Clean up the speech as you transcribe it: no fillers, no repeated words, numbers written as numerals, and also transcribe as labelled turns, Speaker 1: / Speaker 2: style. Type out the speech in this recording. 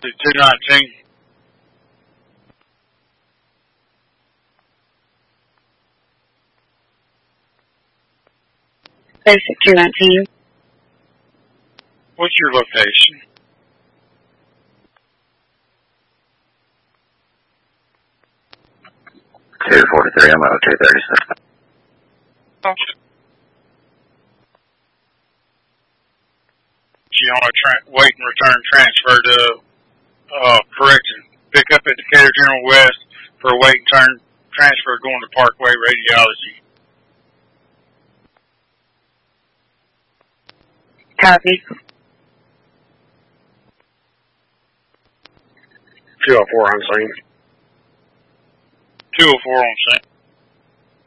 Speaker 1: 219.
Speaker 2: Basic 219.
Speaker 1: What's your location?
Speaker 3: $243, I'm out 236.
Speaker 1: You want to wait and return transfer to correction. Pick up at Decatur General West for a wait and turn transfer going to Parkway Radiology.
Speaker 2: Copy.
Speaker 4: 204 on scene.
Speaker 1: 204 on scene.